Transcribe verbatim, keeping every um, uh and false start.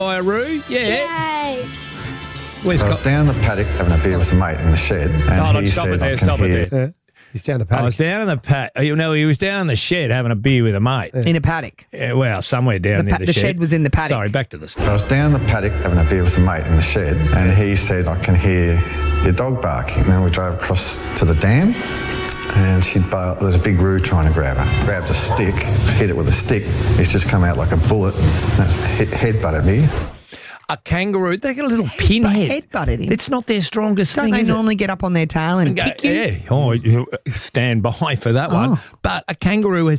Roo, yeah. Yay. Where's I was Co- down the paddock having a beer with a mate in the shed, and Hold on, he stop said, it there, I can stop it hear... there. Yeah. He's down the I was paddock. down in the pad. You know, he was down in the shed having a beer with a mate. In a paddock. Yeah, well, somewhere down The near pa- the, the shed was in the paddock. Sorry, back to the I was down the paddock having a beer with a mate in the shed, and he said, I can hear your dog barking. And then we drove across to the dam, and she'd bar- there was a big Roo trying to grab her. Grabbed a stick, hit it with a stick. It's just come out like a bullet. That's hit, headbutted me. A kangaroo, they got a little pinhead. Headbutted him. It's not their strongest Don't thing, they is it? normally get up on their tail and Go- kick you? Yeah. Oh, you stand by for that one. Oh. But a kangaroo has